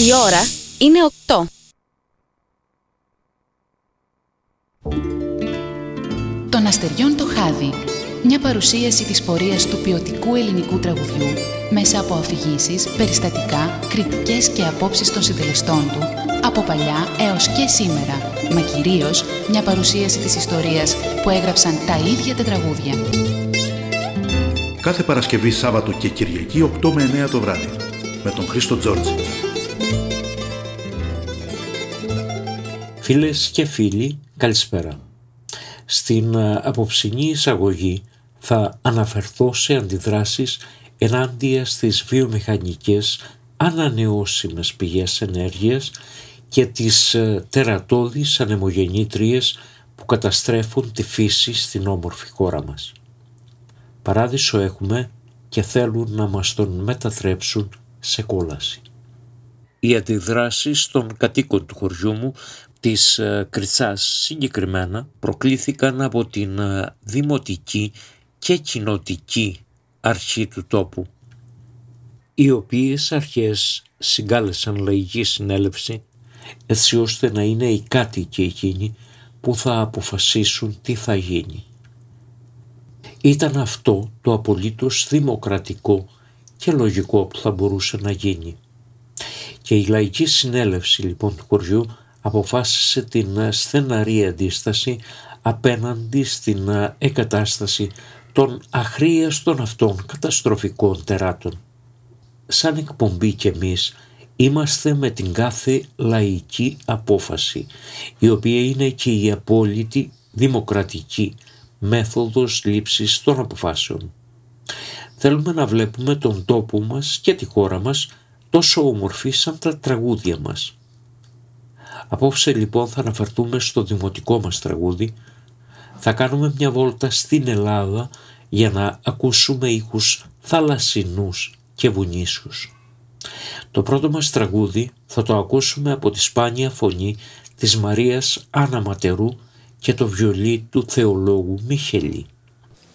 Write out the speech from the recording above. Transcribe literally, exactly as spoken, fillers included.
Η ώρα είναι οκτώ. Των αστεριών το χάδι. Μια παρουσίαση της πορείας του ποιοτικού ελληνικού τραγουδιού μέσα από αφηγήσεις, περιστατικά, κριτικές και απόψεις των συντελεστών του από παλιά έως και σήμερα, μα κυρίως μια παρουσίαση της ιστορίας που έγραψαν τα ίδια τα τραγούδια. Κάθε Παρασκευή, Σάββατο και Κυριακή οκτώ με εννέα το βράδυ με τον Χρήστο Τζόρτζη. Φίλες και φίλοι, καλησπέρα. Στην απόψινή εισαγωγή θα αναφερθώ σε αντιδράσεις ενάντια στις βιομηχανικές ανανεώσιμες πηγές ενέργειας και τις τερατώδεις ανεμογεννήτριες που καταστρέφουν τη φύση στην όμορφη χώρα μας. Παράδεισο έχουμε και θέλουν να μας τον μετατρέψουν σε κόλαση. Οι αντιδράσεις των κατοίκων του χωριού μου, της Κριτσάς συγκεκριμένα, προκλήθηκαν από την δημοτική και κοινοτική αρχή του τόπου, οι οποίες αρχές συγκάλεσαν λαϊκή συνέλευση έτσι ώστε να είναι οι κάτοικοι εκείνοι που θα αποφασίσουν τι θα γίνει. Ήταν αυτό το απολύτως δημοκρατικό και λογικό που θα μπορούσε να γίνει. Και η λαϊκή συνέλευση λοιπόν του χωριού αποφάσισε την στεναρή αντίσταση απέναντι στην εγκατάσταση των αχρίαστων αυτών καταστροφικών τεράτων. Σαν εκπομπή κι εμείς είμαστε με την κάθε λαϊκή απόφαση, η οποία είναι και η απόλυτη δημοκρατική μέθοδος λήψης των αποφάσεων. Θέλουμε να βλέπουμε τον τόπο μας και τη χώρα μας τόσο όμορφη σαν τα τραγούδια μας. Απόψε λοιπόν θα αναφερθούμε στο δημοτικό μας τραγούδι, θα κάνουμε μια βόλτα στην Ελλάδα για να ακούσουμε ήχους θαλασσινούς και βουνίσιους. Το πρώτο μας τραγούδι θα το ακούσουμε από τη σπάνια φωνή της Μαρίας Άννα Ματερού και το βιολί του θεολόγου Μιχελή.